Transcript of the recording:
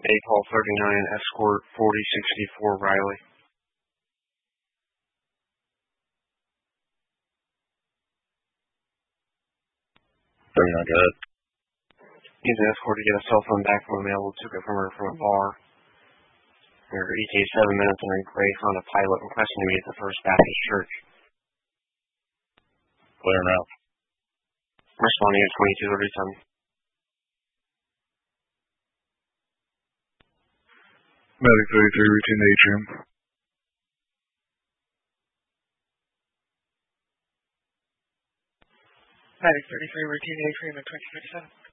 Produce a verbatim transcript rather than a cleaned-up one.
Mayday call thirty-nine, escort forty sixty-four Riley. thirty-nine, go ahead. Use an escort to get a cell phone back from a male who took it from her from a bar. Her E T A seven minutes and a gray Honda Pilot requesting to meet at the First Baptist Church. Clear now. Responding at twenty-two thirty-seven. Medic thirty-three, routine atrium. Medic thirty-three, routine atrium at twenty thirty-seven.